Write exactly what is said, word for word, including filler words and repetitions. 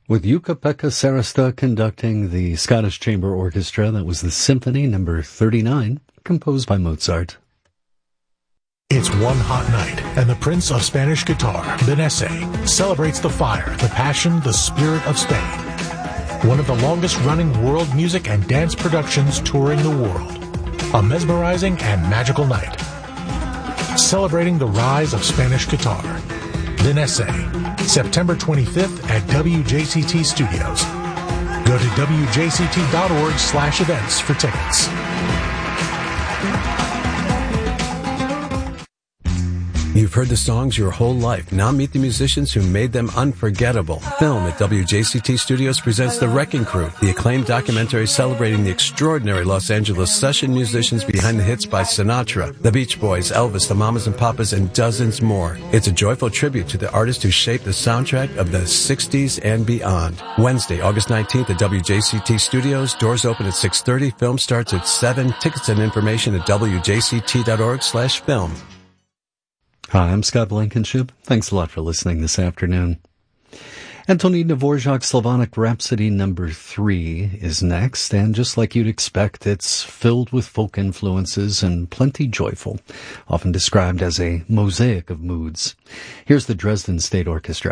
with Jukka-Pekka Sarasta conducting the Scottish Chamber Orchestra. That was the Symphony number thirty-nine, composed by Mozart. It's one hot night, and the Prince of Spanish Guitar, Benesse, celebrates the fire, the passion, the spirit of Spain. One of the longest-running world music and dance productions touring the world. A mesmerizing and magical night. Celebrating the rise of Spanish guitar. Benesse, September twenty-fifth at W J C T Studios. Go to W J C T dot org slash events for tickets. You've heard the songs your whole life. Now meet the musicians who made them unforgettable. Film at W J C T Studios presents The Wrecking Crew, the acclaimed documentary celebrating the extraordinary Los Angeles session musicians behind the hits by Sinatra, the Beach Boys, Elvis, the Mamas and Papas, and dozens more. It's a joyful tribute to the artists who shaped the soundtrack of the sixties and beyond. Wednesday, August nineteenth at W J C T Studios. Doors open at six thirty. Film starts at seven. Tickets and information at W J C T dot org slash film. Hi, I'm Scott Blankenship. Thanks a lot for listening this afternoon. Antonin Dvorak's Slavonic Rhapsody number three is next, and just like you'd expect, it's filled with folk influences and plenty joyful, often described as a mosaic of moods. Here's the Dresden State Orchestra.